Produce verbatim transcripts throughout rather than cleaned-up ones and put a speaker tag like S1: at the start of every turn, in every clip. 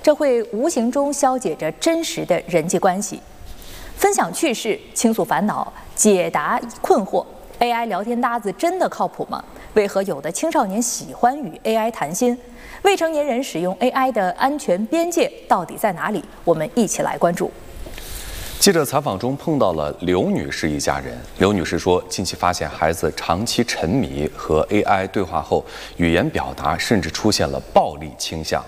S1: 这会无形中消解着真实的人际关系。分享趣事，倾诉烦恼，解答困惑。A I 聊天搭子真的靠谱吗？为何有的青少年喜欢与 A I 谈心？未成年人使用 A I 的安全边界到底在哪里？我们一起来关注。
S2: 记者采访中碰到了刘女士一家人。刘女士说，近期发现孩子长期沉迷和 A I 对话后，语言表达甚至出现了暴力倾向。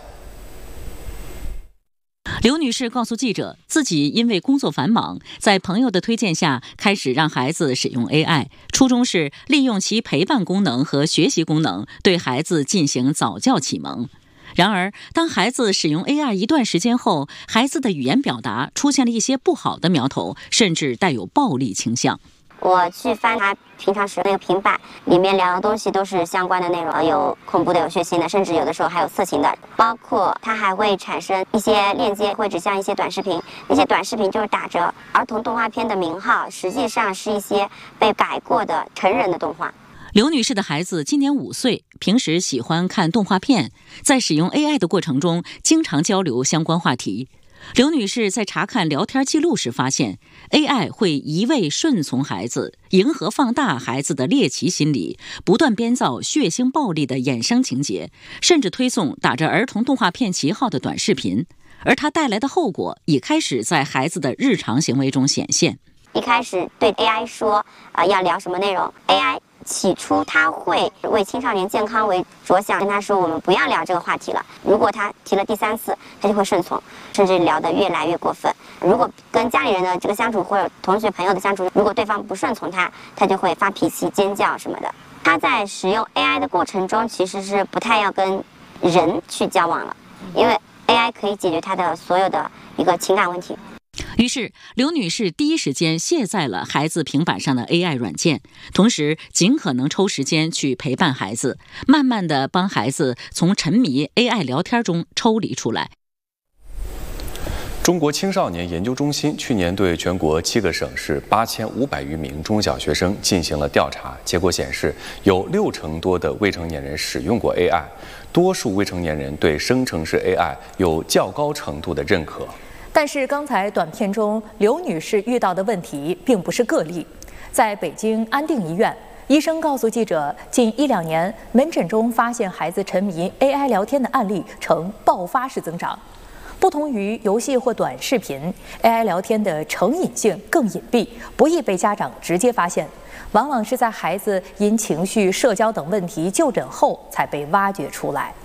S3: 刘女士告诉记者，自己因为工作繁忙，在朋友的推荐下，开始让孩子使用 A I， 初衷是利用其陪伴功能和学习功能，对孩子进行早教启蒙。然而，当孩子使用 A I 一段时间后，孩子的语言表达出现了一些不好的苗头，甚至带有暴力倾向。
S4: 我去翻他平常使用那个平板，里面聊的东西都是相关的内容，有恐怖的，有血腥的，甚至有的时候还有色情的，包括它还会产生一些链接，会指向一些短视频，那些短视频就是打着儿童动画片的名号，实际上是一些被改过的成人的动画。
S3: 刘女士的孩子今年五岁，平时喜欢看动画片，在使用 A I 的过程中，经常交流相关话题。刘女士在查看聊天记录时发现 ，A I 会一味顺从孩子，迎合放大孩子的猎奇心理，不断编造血腥暴力的衍生情节，甚至推送打着儿童动画片旗号的短视频。而它带来的后果已开始在孩子的日常行为中显现。
S4: 一开始对 A I 说，呃，要聊什么内容 ，A I。起初他会为青少年健康为着想，跟他说我们不要聊这个话题了。如果他提了第三次，他就会顺从，甚至聊得越来越过分。如果跟家里人的这个相处或者同学朋友的相处，如果对方不顺从他，他就会发脾气、尖叫什么的。他在使用 A I 的过程中，其实是不太要跟人去交往了，因为 A I 可以解决他的所有的一个情感问题。
S3: 于是，刘女士第一时间卸载了孩子平板上的 A I 软件，同时尽可能抽时间去陪伴孩子，慢慢地帮孩子从沉迷 A I 聊天中抽离出来。
S2: 中国青少年研究中心去年对全国七个省市八千五百余名中小学生进行了调查，结果显示，有六成多的未成年人使用过 A I， 多数未成年人对生成式 A I 有较高程度的认可。
S1: 但是刚才短片中刘女士遇到的问题并不是个例。在北京安定医院，医生告诉记者，近一两年门诊中发现孩子沉迷 A I 聊天的案例呈爆发式增长。不同于游戏或短视频 ，A I 聊天的成瘾性更隐蔽，不易被家长直接发现，往往是在孩子因情绪、社交等问题就诊后才被挖掘出来。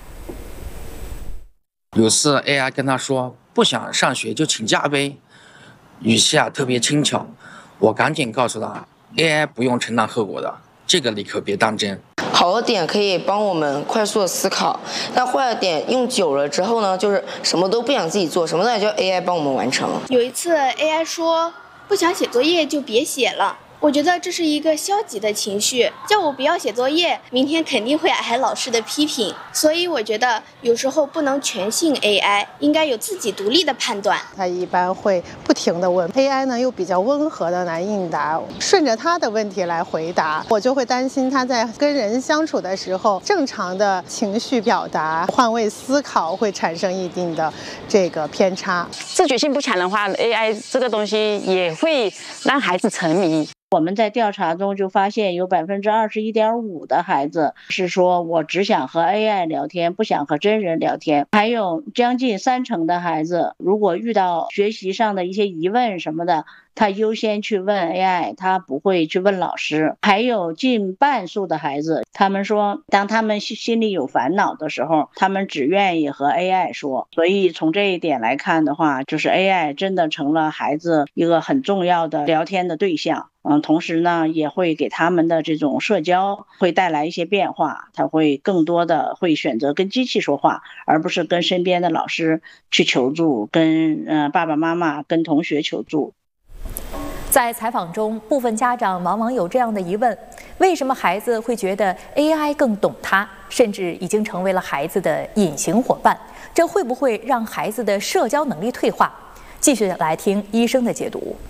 S5: 有次 A I 跟他说不想上学就请假呗，语气啊特别轻巧，我赶紧告诉他 A I 不用承担后果的，这个你可别当真。
S6: 好的点可以帮我们快速的思考，但坏的点用久了之后呢，就是什么都不想自己做，什么都要叫 A I 帮我们完成。
S7: 有一次 A I 说不想写作业就别写了，我觉得这是一个消极的情绪，叫我不要写作业，明天肯定会挨老师的批评。所以我觉得有时候不能全信 A I， 应该有自己独立的判断。
S8: 他一般会不停地问 A I 呢，又比较温和的来应答，顺着他的问题来回答，我就会担心他在跟人相处的时候，正常的情绪表达、换位思考会产生一定的这个偏差。
S9: 自觉性不强的话 ，A I 这个东西也会让孩子沉迷。
S10: 我们在调查中就发现，有百分之二十一点五的孩子是说我只想和 A I 聊天，不想和真人聊天。还有将近三成的孩子，如果遇到学习上的一些疑问什么的，他优先去问 A I， 他不会去问老师。还有近半数的孩子，他们说当他们心里有烦恼的时候，他们只愿意和 A I 说。所以从这一点来看的话，就是 A I 真的成了孩子一个很重要的聊天的对象。嗯，同时呢，也会给他们的这种社交会带来一些变化，他会更多的会选择跟机器说话，而不是跟身边的老师去求助，跟呃爸爸妈妈、跟同学求助。
S1: 在采访中，部分家长往往有这样的疑问：为什么孩子会觉得 A I 更懂他，甚至已经成为了孩子的隐形伙伴？这会不会让孩子的社交能力退化？继续来听医生的解读。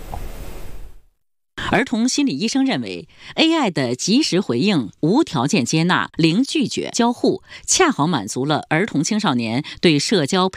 S3: 儿童心理医生认为 ，A I 的及时回应、无条件接纳、零拒绝、交互，恰好满足了儿童青少年对社交